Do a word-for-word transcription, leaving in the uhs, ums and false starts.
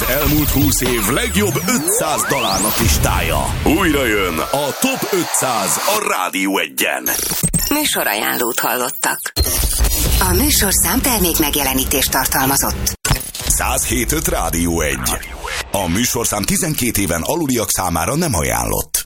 Az elmúlt húsz év legjobb ötszáz dalárnak listája. Újra jön a Top ötszáz a Rádió Egyen. Műsorajánlót hallottak. A műsorszám termék megjelenítést tartalmazott. száz hét öt Rádió Egy. A műsorszám tizenkét éven aluliak számára nem ajánlott.